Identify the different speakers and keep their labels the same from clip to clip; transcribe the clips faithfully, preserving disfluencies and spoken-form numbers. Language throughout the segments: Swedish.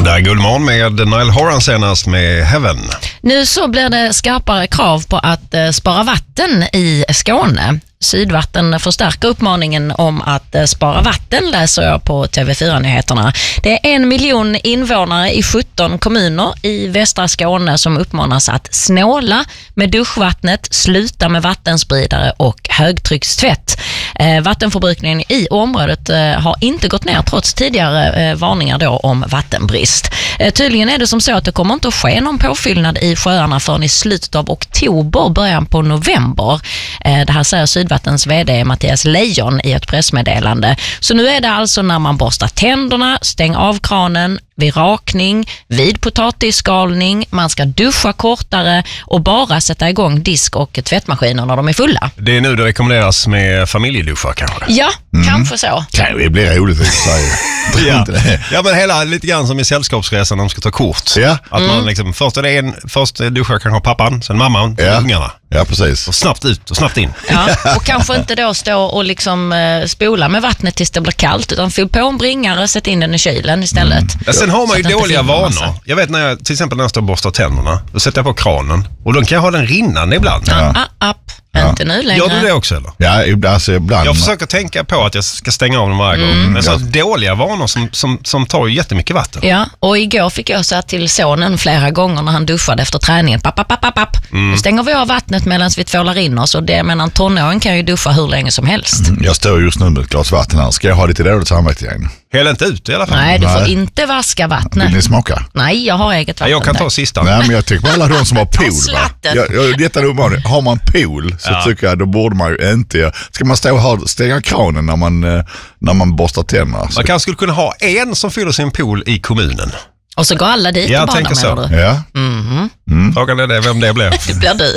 Speaker 1: Det är Guldmorgon med Niall Horan senast med Heaven.
Speaker 2: Nu så blir det skarpare krav på att eh, spara vatten i Skåne. Sydvatten förstärker uppmaningen om att eh, spara vatten, läser jag på T V fyra-nyheterna. Det är en miljon invånare i sjutton kommuner i västra Skåne som uppmanas att snåla med duschvattnet, sluta med vattenspridare och högtryckstvätt. Eh, vattenförbrukningen i området eh, har inte gått ner trots tidigare eh, varningar då om vattenbrist. Eh, tydligen är det som så att det kommer inte att ske någon påfyllnad i sjöarna förrän i slutet av oktober, början på november. Eh, det här säger Sydvattens vd Mattias Lejon i ett pressmeddelande. Så nu är det alltså när man borstar tänderna, stäng av kranen, vid rakning, vid potatisskalning, man ska duscha kortare och bara sätta igång disk- och tvättmaskiner när de är fulla.
Speaker 1: Det är nu det rekommenderas med familjeduschar kanske?
Speaker 2: Ja, mm. kanske så.
Speaker 3: Kan det bli roligt i Sverige?
Speaker 1: ja. ja, men hela lite grann som i sällskapsresan när de ska ta kort.
Speaker 3: Ja.
Speaker 1: Att man mm. liksom, först är det en, först duschar kanske pappan, sen mamman,
Speaker 3: ja.
Speaker 1: ungarna.
Speaker 3: Ja, precis.
Speaker 1: Och snabbt ut och snabbt in.
Speaker 2: Ja, och kanske inte då stå och liksom eh, spola med vattnet tills det blir kallt, utan fyll på en bringare och sätt in den i kylen istället. Mm.
Speaker 1: Ja, sen har man ju dåliga vanor. Jag vet när jag, till exempel när jag står och borstar tänderna, då sätter jag på kranen och då kan jag ha den rinnande ibland.
Speaker 2: Ja. Ah, app. Ja. Inte nu längre.
Speaker 1: Gör du det också eller?
Speaker 3: Ja, alltså ibland.
Speaker 1: Jag försöker tänka på att jag ska stänga av den varje gång. Mm. Men så dåliga vanor som, som, som tar ju jättemycket vatten.
Speaker 2: Ja, och igår fick jag säga till sonen flera gånger när han duschade efter träningen. Papp, papp, papp, papp. Mm. Nu stänger vi av vattnet medan vi tvålar in oss. Och det, men en tonåring kan ju duscha hur länge som helst.
Speaker 3: Mm. Jag står just nu med ett glas vatten här. Ska jag ha lite dåligt samvete igen?
Speaker 1: Häll inte ut i alla fall.
Speaker 2: Nej, du får Nej. inte vaska vattnet.
Speaker 3: Vill ni smaka?
Speaker 2: Nej, jag har eget vatten.
Speaker 1: Ja, jag kan ta sista.
Speaker 3: Nej, men jag tycker på alla de som har pool. Va? Jag, jag, detta är uppmaning. Har man pool så ja. tycker jag då borde man ju inte. Ska man stå och ha, stänga kranen när man, när man borstar tänderna?
Speaker 1: Man kanske skulle kunna ha en som fyller sin pool i kommunen.
Speaker 2: Och så går alla dit
Speaker 1: jag
Speaker 2: och badar,
Speaker 1: tänker så.
Speaker 2: Du?
Speaker 3: Ja.
Speaker 2: Mm-hmm.
Speaker 3: Mm.
Speaker 1: Frågan är det, vem det blir.
Speaker 2: Det blir du.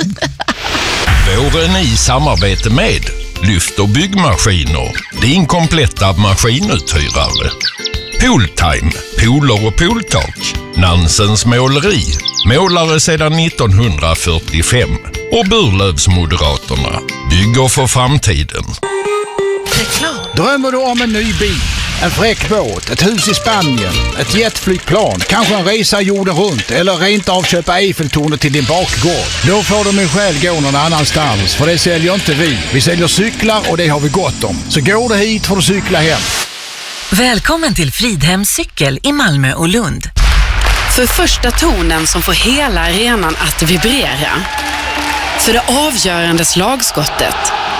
Speaker 4: Våren i samarbete med Lyft- och byggmaskiner. Din kompletta maskinuthyrare. Pooltime, pooler och pooltak. Nansens måleri. Målare sedan nittonhundrafyrtiofem. Och Burlövsmoderaterna. Bygger för framtiden.
Speaker 5: Drömmer du om en ny bil, en fräck båt, ett hus i Spanien, ett jetflygplan, kanske en resa jorden runt eller rent av köpa Eiffeltornet till din bakgård? Då får du min själ gå någon annanstans, för det säljer inte vi. Vi säljer cyklar och det har vi gott om. Så går du hit får du cykla hem.
Speaker 6: Välkommen till Fridhem Cykel i Malmö och Lund.
Speaker 7: För första tonen som får hela arenan att vibrera. För det avgörande slagskottet.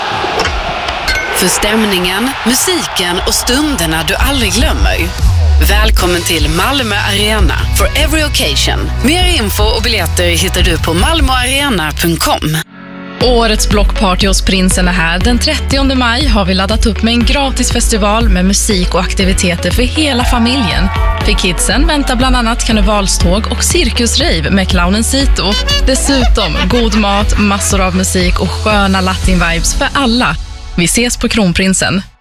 Speaker 7: För stämningen, musiken och stunderna du aldrig glömmer. Välkommen till Malmö Arena for every occasion. Mer info och biljetter hittar du på malmoarena punkt com.
Speaker 8: Årets blockparty hos Prinsen är här. Den trettionde maj har vi laddat upp med en gratis festival med musik och aktiviteter för hela familjen. För kidsen väntar bland annat karnevalståg och cirkusrave med clownen Sito. Dessutom god mat, massor av musik och sköna latin-vibes för alla. Vi ses på Kronprinsen.